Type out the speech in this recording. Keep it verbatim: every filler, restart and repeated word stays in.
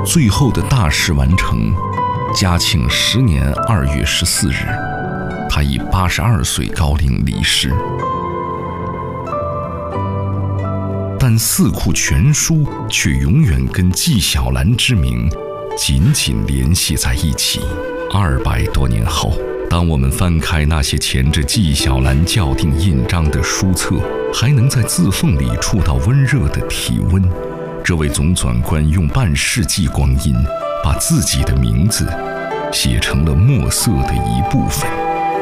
最后的大事完成，嘉庆十年二月十四日，他以八十二岁高龄离世。但《四库全书》却永远跟纪晓岚之名紧紧联系在一起。二百多年后，当我们翻开那些钳着纪晓岚校订印章的书册，还能在字缝里触到温热的体温。这位总纂官用半世纪光阴，把自己的名字写成了墨色的一部分。